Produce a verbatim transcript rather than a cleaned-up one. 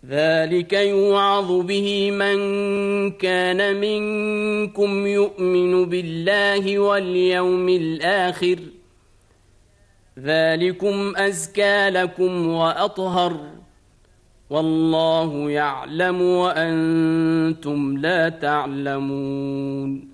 ذلك يوعظ به من كان منكم يؤمن بالله واليوم الآخر ذلكم أزكى لكم وأطهر والله يعلم وأنتم لا تعلمون